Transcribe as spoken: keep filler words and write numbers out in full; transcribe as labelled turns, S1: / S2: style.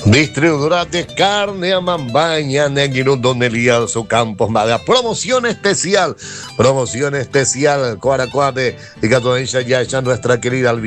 S1: Distribuidora de carne a Mambaña, Neguiru, Don Elías, Campos, Maga. Promoción especial, promoción especial. Coaracoate y Catoencha, ya hecha nuestra querida Alvin.